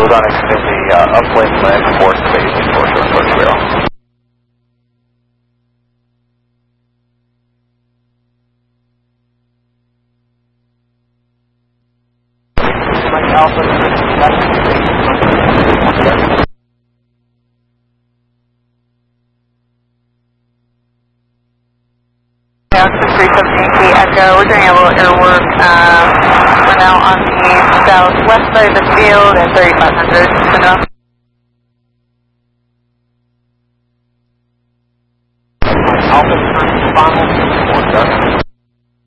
hold on extend the uplink leg for space for short switch wheel. Alpha, Oxford 317 Echo, we're doing a little air work. We're now on the southwest side of the field at 3500. Enough. Alpha, final,